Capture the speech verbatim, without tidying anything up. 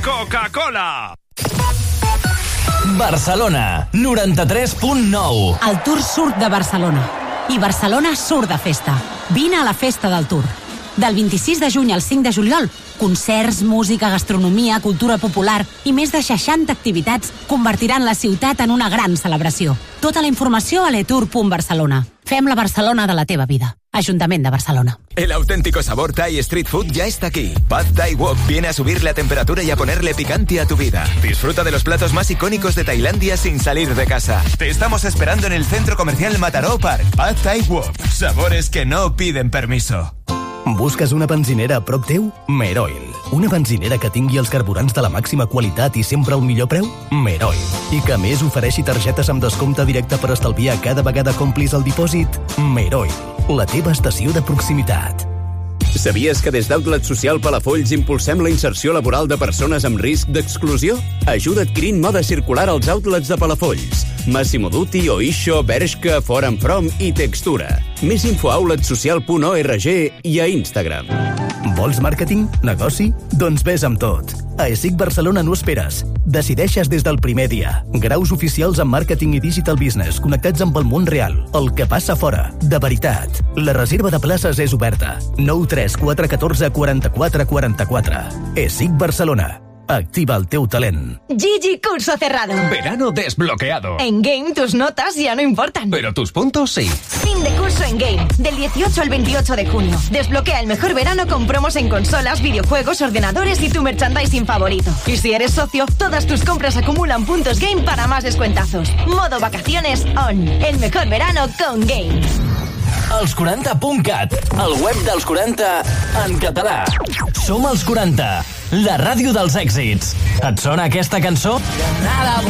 Coca-Cola. Barcelona, noranta-tres punt nou. El Tour surt de Barcelona i Barcelona surt de festa. Vine a la festa del Tour. Del vint-i-sis de juny al cinc de juliol, concerts, música, gastronomia, cultura popular i més de seixanta activitats convertiran la ciutat en una gran celebració. Tota la informació a letour punt barcelona. Fem la Barcelona de la teva vida. Ayuntamiento de Barcelona. El auténtico sabor Thai Street Food ya está aquí. Pad Thai Wok viene a subir la temperatura y a ponerle picante a tu vida. Disfruta de los platos más icónicos de Tailandia sin salir de casa. Te estamos esperando en el centro comercial Mataró Park. Pad Thai Wok. Sabores que no piden permiso. Busques una benzinera a prop teu? Meroil. Una benzinera que tingui els carburants de la màxima qualitat i sempre al millor preu? Meroil. I que a més ofereixi targetes amb descompte directe per estalviar cada vegada que omplis el dipòsit? Meroil. La teva estació de proximitat. Sabies que des d'Outlet Social Palafolls impulsem la inserció laboral de persones amb risc d'exclusió? Ajuda adquirint moda circular als outlets de Palafolls. Massimo Dutti, Oixo, Bershka, Forum From i Textura. Més info a outlet social punt org i a Instagram. Vols màrqueting? Negoci? Doncs vés amb tot. A E S I C Barcelona no esperes. Decideixes des del primer dia. Graus oficials en màrqueting i digital business connectats amb el món real. El que passa fora. De veritat. La reserva de places és oberta. nou tres quatre catorze quaranta-quatre quaranta-quatre. E S I C Barcelona. Activa el teu talent. Gigi, curso cerrado. Verano desbloqueado. En Game tus notas ya no importan. Pero tus puntos sí. Fin de curso en Game. Del dieciocho al veintiocho de junio. Desbloquea el mejor verano con promos en consolas, videojuegos, ordenadores y tu merchandising favorito. Y si eres socio, todas tus compras acumulan puntos Game para más descuentazos. Modo vacaciones on. El mejor verano con Game. Els quaranta punt cat, el web dels quaranta en català. Som els quaranta, la ràdio dels èxits. Et sona aquesta cançó? Nada